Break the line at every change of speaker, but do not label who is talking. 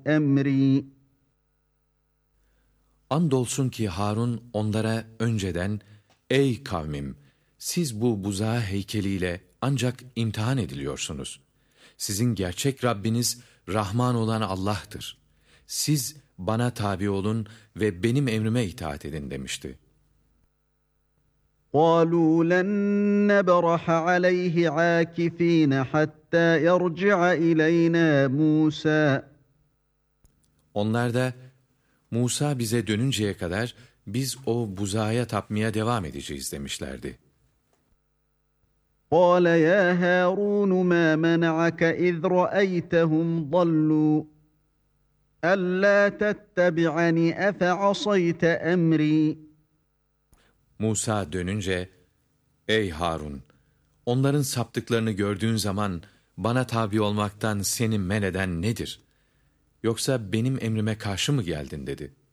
أَمْرِي.
Andolsun ki Harun onlara önceden, ey kavmim, siz bu buzağı heykeliyle ancak imtihan ediliyorsunuz. Sizin gerçek Rabbiniz Rahman olan Allah'tır. Siz bana tabi olun ve benim emrime itaat edin demişti.
قالوا لن نبرح عليه عاكفين حتى يرجع إلينا موسى.
Onlar da, Musa bize dönünceye kadar biz o buzağa tapmaya devam edeceğiz demişlerdi.
قال يا هارون ما منعك إذ رأيتهم ضلوا ألا تتبعني أفعصيت أمري.
Musa dönünce, ey Harun, onların saptıklarını gördüğün zaman bana tabi olmaktan seni men eden nedir? Yoksa benim emrime karşı mı geldin dedi.